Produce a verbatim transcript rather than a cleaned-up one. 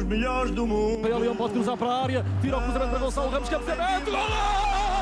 melhores do mundo. Leão pode cruzar para a área, tira o cruzamento para Gonçalo Ramos, cabeça aberto, gol!